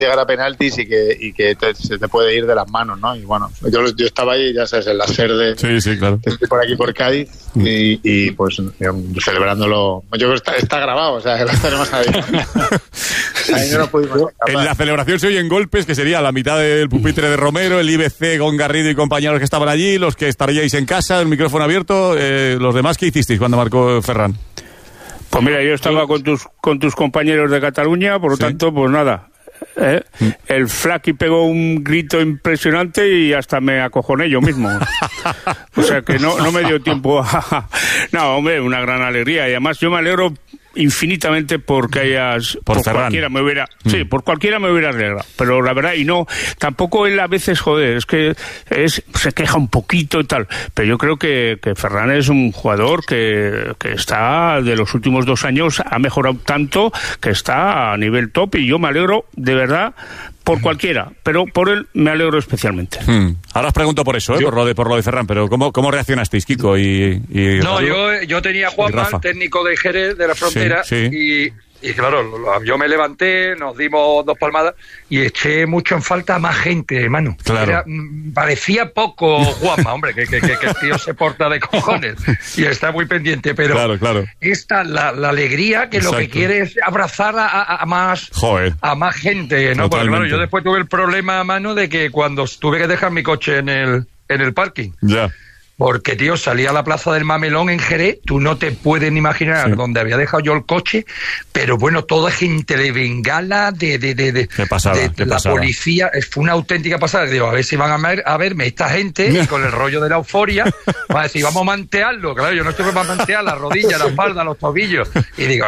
llegar a penaltis y que se te puede ir de las manos, ¿no? Y bueno, yo estaba ahí, ya sabes, en la SER de... Sí, claro. Estoy por aquí, por Cádiz, y pues celebrándolo. Yo creo que está grabado, o sea, que lo estaremos ahí. Ahí no pudimos escapar. En la celebración se oyen golpes, que sería la mitad del pupitre de Romero, el IBC con Garrido y compañeros que estaban allí, los que estaríais en casa, el micrófono abierto. Los demás, ¿qué hicisteis cuando marcó Ferran? Pues mira, yo estaba con tus compañeros de Cataluña, por lo tanto, pues nada. El Flaky pegó un grito impresionante y hasta me acojoné yo mismo. O sea que no me dio tiempo a... No, hombre, una gran alegría. Y además yo me alegro infinitamente porque hayas... Por cualquiera me hubiera... Sí, por cualquiera me hubiera alegrado. Pero la verdad, y no... Tampoco él a veces, joder, es que se queja un poquito y tal. Pero yo creo que Ferran es un jugador que está, de los últimos 2 años, ha mejorado tanto que está a nivel top, y yo me alegro, de verdad, por cualquiera, pero por él me alegro especialmente. Ahora os pregunto por eso, por lo de Ferran, pero ¿cómo reaccionasteis, Kiko y No, yo tenía a Juanma, el técnico de Jerez, de la Frontera, sí. Y claro, yo me levanté, nos dimos 2 palmadas y eché mucho en falta a más gente, hermano. Claro. Parecía poco Juanma, hombre, que el tío se porta de cojones y está muy pendiente, pero claro. Esta la alegría que Exacto. Lo que quiere es abrazar a más gente, ¿no? Porque claro, yo después tuve el problema, mano, de que cuando tuve que dejar mi coche en el parking. Ya. Porque, tío, salí a la Plaza del Mamelón en Jerez, tú no te puedes ni imaginar dónde había dejado yo el coche, pero bueno, toda gente de bengala, de la policía, fue una auténtica pasada. Digo, a ver si van a verme esta gente, y con el rollo de la euforia, para decir, vamos a mantearlo. Claro, yo no estoy para mantear la rodilla, la espalda, los tobillos. Y digo,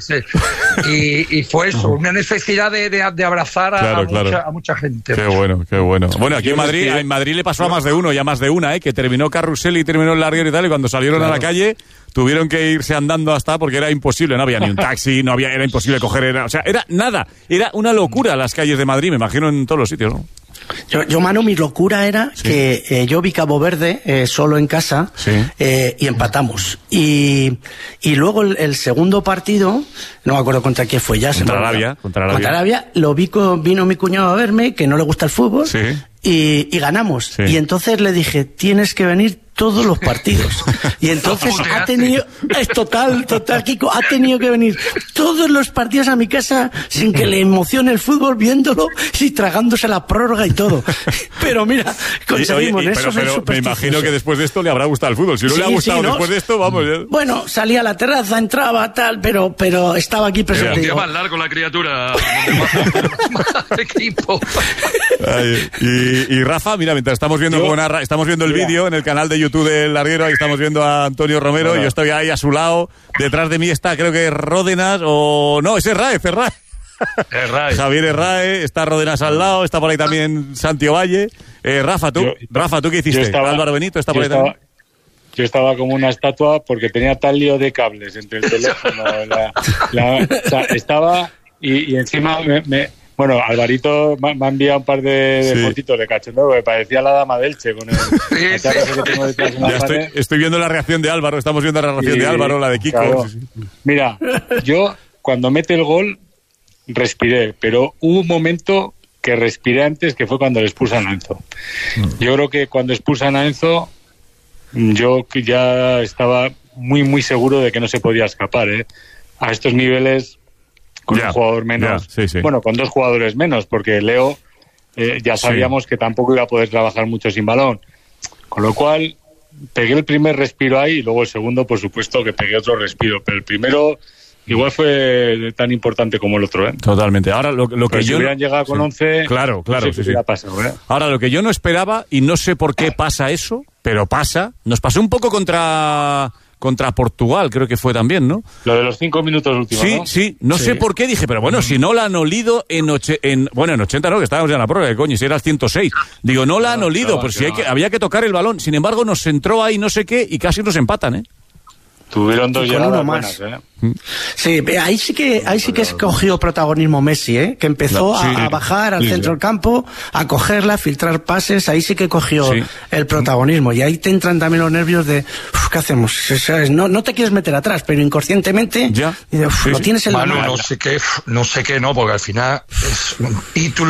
y fue eso, una necesidad de abrazar a mucha gente. Qué bueno. Bueno, aquí en Madrid le pasó a más de uno y a más de una, que terminó Carrusel y terminó el larguero y tal, y cuando salieron a la calle tuvieron que irse andando porque era imposible, no había ni un taxi, era imposible coger, era nada, era una locura las calles de Madrid, me imagino, en todos los sitios, ¿no? Yo, Manu, mi locura era que yo vi Cabo Verde solo en casa y empatamos. Y luego el segundo partido, no me acuerdo contra quién fue ya. Contra Arabia. Vino mi cuñado a verme, que no le gusta el fútbol, y ganamos. Sí. Y entonces le dije, tienes que venir todos los partidos. Y entonces ha tenido, Kiko, ha tenido que venir todos los partidos a mi casa sin que le emocione el fútbol, viéndolo y tragándose la prórroga y todo. Pero mira, conseguimos eso. Pero me imagino que después de esto le habrá gustado el fútbol. Si no le ha gustado después de esto, vamos. Ya. Bueno, salía a la terraza, entraba, tal, pero estaba aquí presente. Era más largo la criatura. Más equipo. Y Rafa, mira, mientras estamos viendo el vídeo en el canal de YouTube del Larguero, ahí estamos viendo a Antonio Romero, yo estoy ahí a su lado, detrás de mí está, creo que Ródenas, o no, es Herraez. Javier Herraez, está Ródenas al lado, está por ahí también Santi Ovalle. Rafa, ¿tú qué hiciste? Álvaro Benito está por ahí también. Yo estaba como una estatua porque tenía tal lío de cables entre el teléfono, o sea, estaba y encima bueno, Alvarito me ha enviado un par de fotitos de cachondeo que parecía la dama del Che con el que tengo detrás en la pared. Estoy viendo la reacción de Álvaro, estamos viendo la reacción de Álvaro, la de Kiko. Claro. Mira, yo cuando mete el gol respiré, pero hubo un momento que respiré antes, que fue cuando le expulsan a Enzo. Yo creo que cuando expulsan a Enzo, yo ya estaba muy, muy seguro de que no se podía escapar, a estos niveles. Con un jugador menos, bueno, con 2 jugadores menos, porque Leo ya sabíamos que tampoco iba a poder trabajar mucho sin balón, con lo cual pegué el primer respiro ahí y luego el segundo, por supuesto, que pegué otro respiro, pero el primero igual fue tan importante como el otro, Totalmente. Ahora lo que si hubieran llegado con 11, claro, no sé qué hubiera pasado, Ahora lo que yo no esperaba, y no sé por qué pasa eso, pero pasa, nos pasó un poco contra Portugal, creo que fue también, ¿no? Lo de los 5 minutos últimos, ¿no? No sé por qué, dije, pero bueno, si no la han olido en 80, no, que estábamos ya en la prórroga, coño, si era el 106. Digo, no la han olido, pero si había que tocar el balón. Sin embargo, nos entró ahí no sé qué y casi nos empatan, Tuvieron 2 llegadas buenas, Sí, ahí sí que escogió protagonismo Messi, que empezó a bajar al centro del campo, a cogerla, a filtrar pases, ahí sí que cogió el protagonismo, y ahí te entran también los nervios de ¿qué hacemos? ¿Sabes? No te quieres meter atrás, pero inconscientemente lo tienes en la mano. No sé qué, porque al final y tú